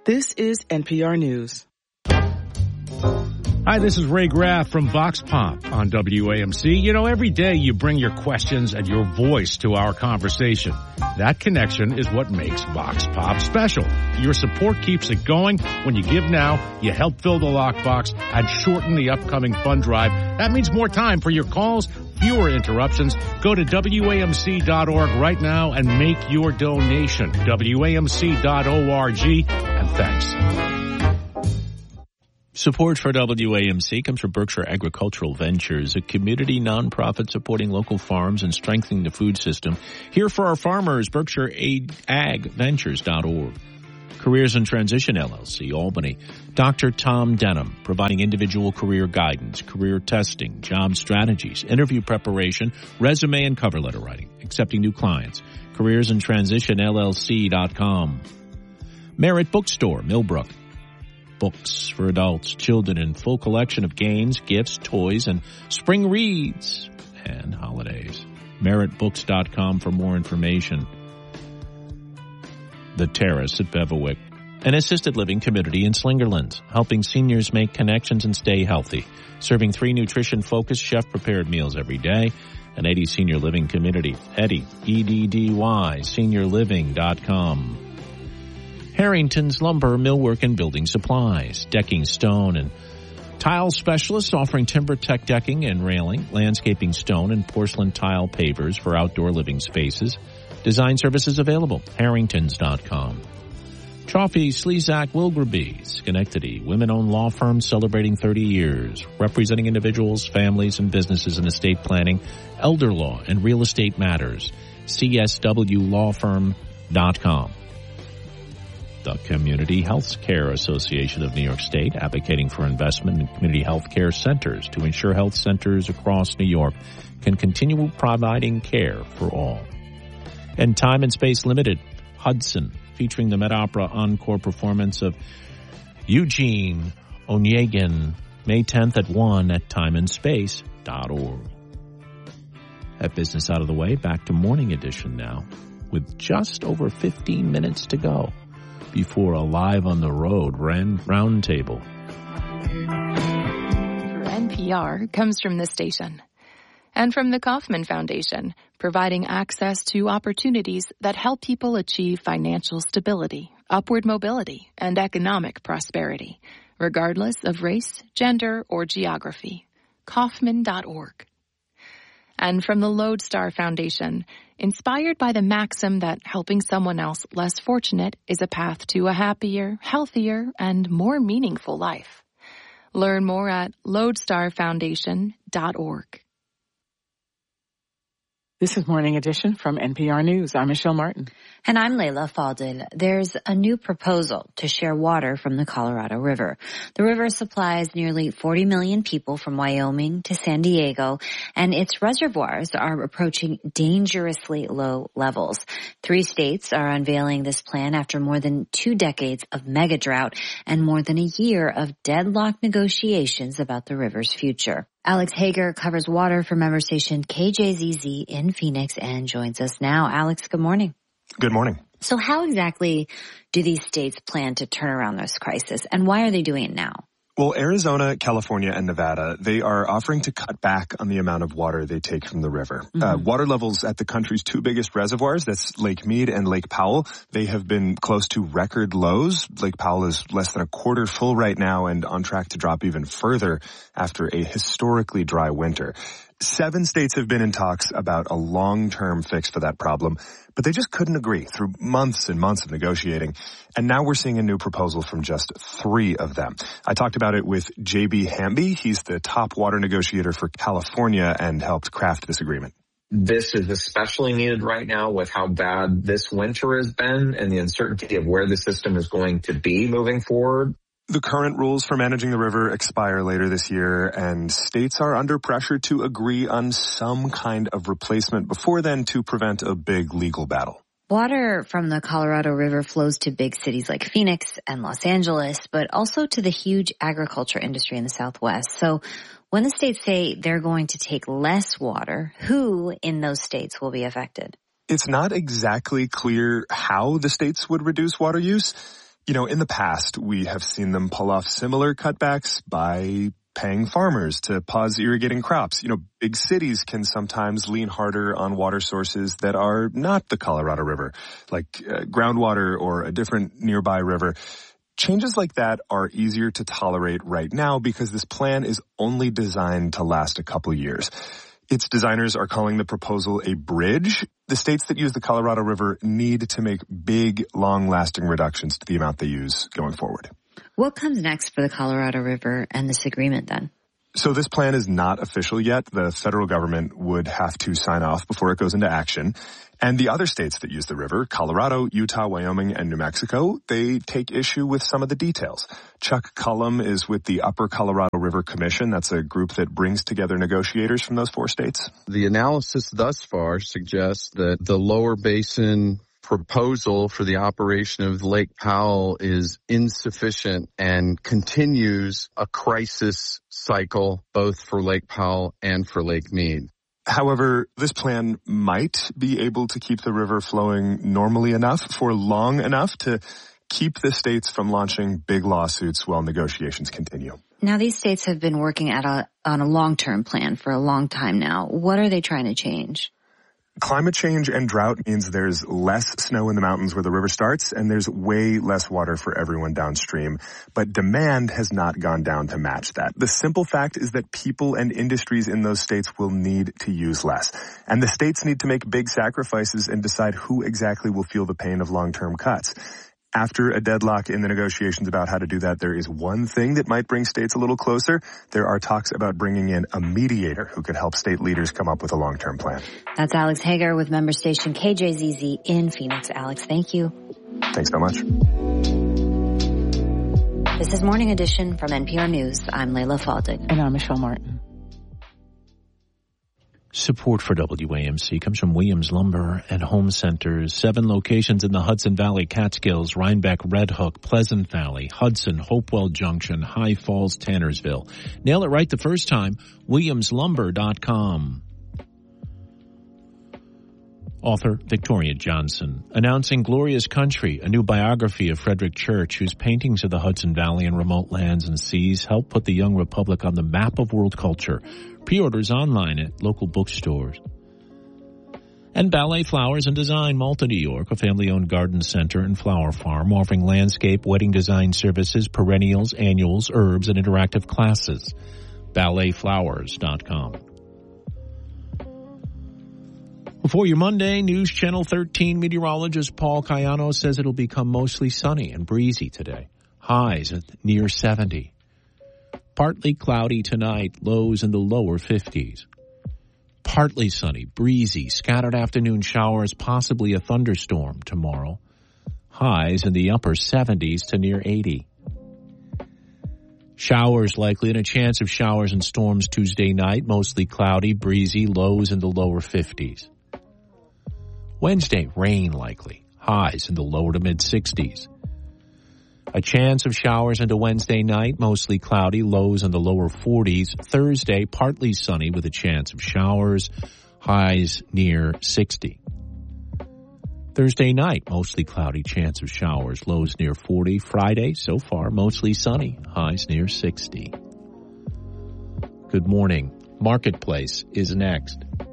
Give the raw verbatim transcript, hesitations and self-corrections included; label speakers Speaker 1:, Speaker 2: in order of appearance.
Speaker 1: This is N P R News.
Speaker 2: Hi, this is Ray Graff from Vox Pop on W A M C. You know, every day you bring your questions and your voice to our conversation. That connection is what makes Vox Pop special. Your support keeps it going. When you give now, you help fill the lockbox and shorten the upcoming fund drive. That means more time for your calls, fewer interruptions. Go to W A M C dot org right now and make your donation. W A M C dot org, and thanks.
Speaker 3: Support for W A M C comes from Berkshire Agricultural Ventures, a community nonprofit supporting local farms and strengthening the food system. Here for our farmers, Berkshire Ag Ventures dot org. Careers in Transition, L L C, Albany. Doctor Tom Denham, providing individual career guidance, career testing, job strategies, interview preparation, resume and cover letter writing, accepting new clients. Careers in Transition, L L C dot com. Merritt Bookstore, Millbrook. Books for adults, children, and full collection of games, gifts, toys, and spring reads and holidays. Merritt Books dot com for more information. The Terrace at Beverwick, an assisted living community in Slingerland, helping seniors make connections and stay healthy. Serving three nutrition-focused chef-prepared meals every day. An Eddy Senior Living Community. Eddy, E D D Y, senior living dot com. Harrington's Lumber, Millwork, and Building Supplies. Decking, stone, and tile specialists offering TimberTech decking and railing, landscaping stone, and porcelain tile pavers for outdoor living spaces. Design services available. Harringtons dot com. Chaffee, Slezak, Wilburby, Schenectady. Women-owned law firm celebrating thirty years. Representing individuals, families, and businesses in estate planning, elder law, and real estate matters. C S W law firm dot com. The Community Health Care Association of New York State, advocating for investment in community health care centers to ensure health centers across New York can continue providing care for all. And Time and Space Limited, Hudson, featuring the Met Opera encore performance of Eugene Onegin, May tenth at one at time and space dot org. That business out of the way, back to Morning Edition now, with just over fifteen minutes to go before a live on the road roundtable.
Speaker 4: For N P R comes from this station and from the Kauffman Foundation, providing access to opportunities that help people achieve financial stability, upward mobility, and economic prosperity, regardless of race, gender, or geography. Kauffman dot org. And from the Lodestar Foundation, inspired by the maxim that helping someone else less fortunate is a path to a happier, healthier, and more meaningful life. Learn more at lodestar foundation dot org.
Speaker 1: This is Morning Edition from N P R News. I'm Michelle Martin.
Speaker 5: And I'm Layla Faldin. There's a new proposal to share water from the Colorado River. The river supplies nearly forty million people from Wyoming to San Diego, and its reservoirs are approaching dangerously low levels. Three states are unveiling this plan after more than two decades of mega drought and more than a year of deadlocked negotiations about the river's future. Alex Hager covers water for member station K J Z Z in Phoenix and joins us now. Alex, good morning.
Speaker 6: Good morning.
Speaker 5: So how exactly do these states plan to turn around this crisis, and why are they doing it now?
Speaker 6: Well, Arizona, California, and Nevada, they are offering to cut back on the amount of water they take from the river. Mm-hmm. Uh, water levels at the country's two biggest reservoirs, that's Lake Mead and Lake Powell, they have been close to record lows. Lake Powell is less than a quarter full right now and on track to drop even further after a historically dry winter. Seven states have been in talks about a long-term fix for that problem, but they just couldn't agree through months and months of negotiating. And now we're seeing a new proposal from just three of them. I talked about it with J B Hamby. He's the top water negotiator for California and helped craft this agreement.
Speaker 7: This is especially needed right now with how bad this winter has been and the uncertainty of where the system is going to be moving forward.
Speaker 6: The current rules for managing the river expire later this year, and states are under pressure to agree on some kind of replacement before then to prevent a big legal battle.
Speaker 5: Water from the Colorado River flows to big cities like Phoenix and Los Angeles, but also to the huge agriculture industry in the Southwest. So when the states say they're going to take less water, who in those states will be affected?
Speaker 6: It's not exactly clear how the states would reduce water use. You know, in the past, we have seen them pull off similar cutbacks by paying farmers to pause irrigating crops. You know, big cities can sometimes lean harder on water sources that are not the Colorado River, like uh, groundwater or a different nearby river. Changes like that are easier to tolerate right now because this plan is only designed to last a couple years. Its designers are calling the proposal a bridge. The states that use the Colorado River need to make big, long-lasting reductions to the amount they use going forward.
Speaker 5: What comes next for the Colorado River and this agreement then?
Speaker 6: So this plan is not official yet. The federal government would have to sign off before it goes into action. And the other states that use the river, Colorado, Utah, Wyoming, and New Mexico, they take issue with some of the details. Chuck Cullum is with the Upper Colorado River Commission. That's a group that brings together negotiators from those four states.
Speaker 8: The analysis thus far suggests that the lower basin proposal for the operation of Lake Powell is insufficient and continues a crisis cycle both for Lake Powell and for Lake Mead.
Speaker 6: However, this plan might be able to keep the river flowing normally enough for long enough to keep the states from launching big lawsuits while negotiations continue.
Speaker 5: Now, these states have been working at a, on a long-term plan for a long time now. What are they trying to change?
Speaker 6: Climate change and drought means there's less snow in the mountains where the river starts, and there's way less water for everyone downstream. But demand has not gone down to match that. The simple fact is that people and industries in those states will need to use less. And the states need to make big sacrifices and decide who exactly will feel the pain of long-term cuts. After a deadlock in the negotiations about how to do that, there is one thing that might bring states a little closer. There are talks about bringing in a mediator who could help state leaders come up with a long-term plan.
Speaker 5: That's Alex Hager with member station K J Z Z in Phoenix. Alex, thank you.
Speaker 6: Thanks so much.
Speaker 5: This is Morning Edition from N P R News. I'm Layla Faldig.
Speaker 1: And I'm Michelle Martin.
Speaker 3: Support for W A M C comes from Williams Lumber and Home Centers. Seven locations in the Hudson Valley Catskills, Rhinebeck, Red Hook, Pleasant Valley, Hudson, Hopewell Junction, High Falls, Tannersville. Nail it right the first time, williams lumber dot com. Author Victoria Johnson announcing Glorious Country, a new biography of Frederick Church, whose paintings of the Hudson Valley and remote lands and seas helped put the young republic on the map of world culture. Pre-orders online at local bookstores. And Ballet Flowers and Design, Malta, New York, a family-owned garden center and flower farm offering landscape, wedding design services, perennials, annuals, herbs, and interactive classes. ballet flowers dot com. Before your Monday, News Channel thirteen meteorologist Paul Cayano says it'll become mostly sunny and breezy today. Highs at near seventy. Partly cloudy tonight, lows in the lower fifties. Partly sunny, breezy, scattered afternoon showers, possibly a thunderstorm tomorrow. Highs in the upper seventies to near eighty. Showers likely and a chance of showers and storms Tuesday night, mostly cloudy, breezy, lows in the lower fifties. Wednesday, rain likely, highs in the lower to mid-sixties. A chance of showers into Wednesday night, mostly cloudy, lows in the lower forties. Thursday, partly sunny with a chance of showers, highs near sixty. Thursday night, mostly cloudy, chance of showers, lows near forty. Friday, so far, mostly sunny, highs near sixty. Good morning. Marketplace is next.